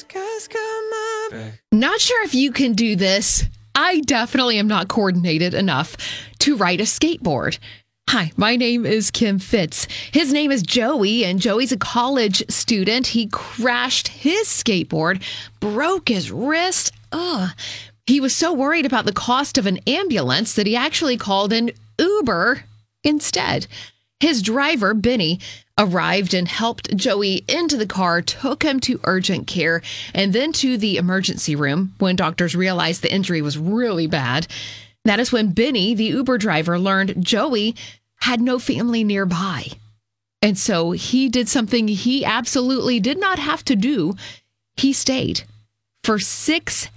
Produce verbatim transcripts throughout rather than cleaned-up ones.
Not sure if you can do this. I definitely am not coordinated enough to ride a skateboard. Hi, my name is Kim Fitz. His name is Joey, and Joey's a college student. He crashed his skateboard, broke his wrist. Ugh. He was so worried about the cost of an ambulance that he actually called an Uber instead. His driver, Benny, arrived and helped Joey into the car, took him to urgent care, and then to the emergency room when doctors realized the injury was really bad. That is when Benny, the Uber driver, learned Joey had no family nearby. And so he did something he absolutely did not have to do. He stayed for six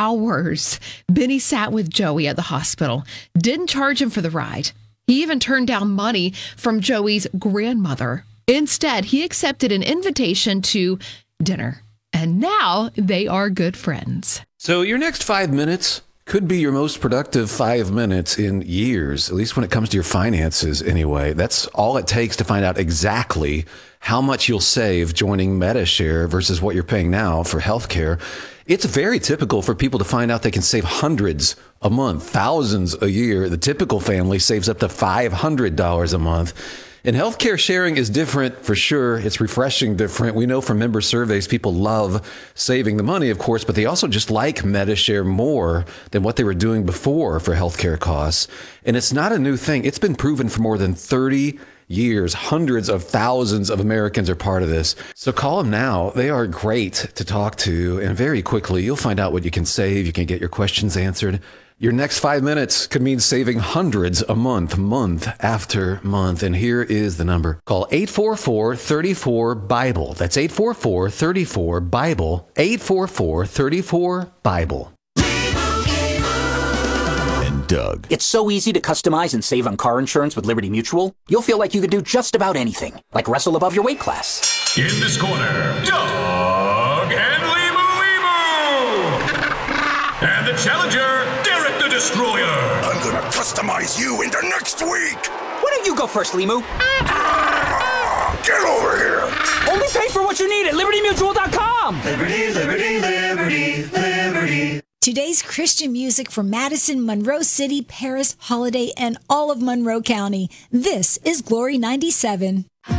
hours. Benny sat with Joey at the hospital, didn't charge him for the ride. He even turned down money from Joey's grandmother. Instead, he accepted an invitation to dinner. And now they are good friends. So your next five minutes could be your most productive five minutes in years, at least when it comes to your finances anyway. That's all it takes to find out exactly how much you'll save joining Medi-Share versus what you're paying now for healthcare. It's very typical for people to find out they can save hundreds a month, thousands a year. The typical family saves up to five hundred dollars a month. And healthcare sharing is different for sure. It's refreshing different. We know from member surveys, people love saving the money, of course, but they also just like Medi-Share more than what they were doing before for healthcare costs. And it's not a new thing. It's been proven for more than thirty years. Hundreds of thousands of Americans are part of this. So call them now. They are great to talk to. And very quickly, you'll find out what you can save. You can get your questions answered. Your next five minutes could mean saving hundreds a month, month after month. And here is the number. Call eight four four, three four, BIBLE. That's eight four four, three four, BIBLE. eight four four, three four, BIBLE. And Doug. It's so easy to customize and save on car insurance with Liberty Mutual. You'll feel like you could do just about anything, like wrestle above your weight class. In this corner, Doug and Limu Limu. And the challenger, Derek the Destroyer. I'm gonna customize you into next week. Why don't you go first, Limu? Ah, get over here. Only pay for what you need at Liberty Mutual dot com. Liberty, liberty, liberty, liberty. Today's Christian music from Madison, Monroe City, Paris, Holiday, and all of Monroe County. This is Glory ninety-seven.